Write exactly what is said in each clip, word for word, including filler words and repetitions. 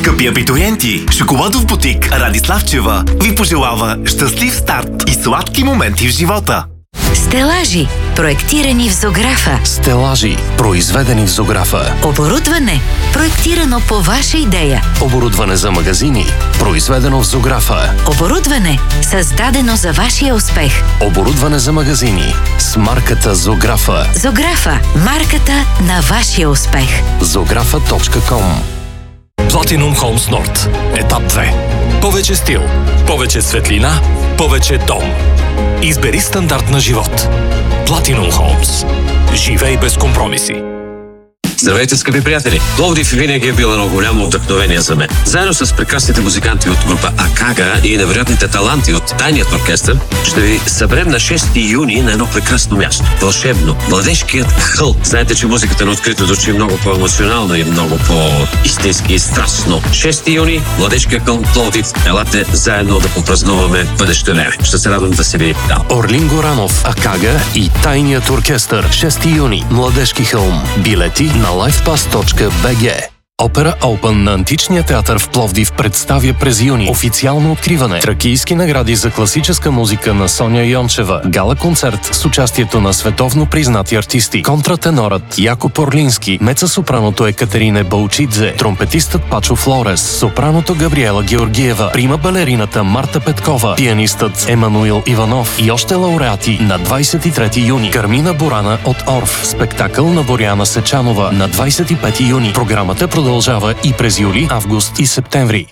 Скъпи абитуриенти, шоколадов бутик Радиславчева ви пожелава щастлив старт и сладки моменти в живота. Стелажи, проектирани в Зографа. Стелажи, произведени в Зографа. Оборудване, проектирано по ваша идея. Оборудване за магазини, произведено в Зографа. Оборудване, създадено за вашия успех. Оборудване за магазини с марката Зографа. Зографа, марката на вашия успех. зографа точка ком. Platinum Homes Nord. Етап две. Повече стил, повече светлина, повече дом. Избери стандарт на живот. Platinum Homes. Живей без компромиси. Здравейте, скъпи приятели! Пловдив винаги е било едно голямо вдъхновение за мен. Заедно с прекрасните музиканти от група Акага и невероятните таланти от Тайният оркестър, ще ви съберем на шести юни на едно прекрасно място. Вълшебно. Младежкият хъл. Знаете, че музиката на открито звучи е много по-емоционално и много по-истински и страстно. шести юни, Младежкият хъл Пловдив. Елате заедно да попразнуваме бъдеще време. Ще се радвам да се видим там. Орлин Горанов, Акага и Тайният оркестър. шести юни, Младежки хълм. Билети на лайфпас точка би джи. Опера Open на Античния театър в Пловдив представя през юни официално откриване. Тракийски награди за класическа музика на Соня Йончева. Гала-концерт с участието на световно признати артисти. Контратенорът Якоб Орлински, мецасопраното Екатерине Балчидзе, тромпетистът Пачо Флорес, сопраното Габриела Георгиева, прима балерината Марта Петкова, пианистът Емануил Иванов и още лауреати на двадесет и трети юни. Кармина Борана от Орф, спектакъл на Боряна Сечанова на двадесет и пети юни. Програмата продължава и през юли, август и септември.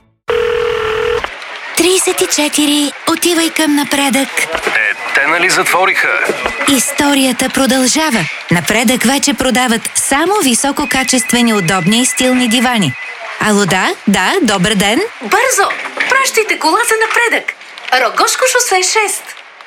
тридесет и четири. Отивай към напредък. Е, те нали затвориха? Историята продължава. Напредък вече продават само висококачествени, удобни и стилни дивани. Ало, да? Да, добър ден. Бързо! Пращайте кола за напредък. Рогошко шосе шест.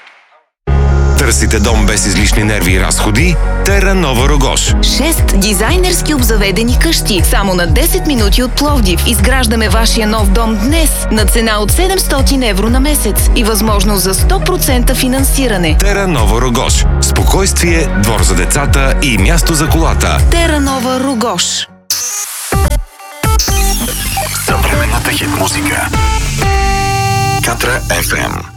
Търсите дом без излишни нерви и разходи? Тера Нова Рогош. Шест дизайнерски обзаведени къщи. Само на десет минути от Пловдив. Изграждаме вашия нов дом днес на цена от седемстотин евро на месец и възможност за сто процента финансиране. Тера Нова Рогош. Спокойствие, двор за децата и място за колата. Тера Нова Рогош. Съвременната хит музика. Катра еф ем.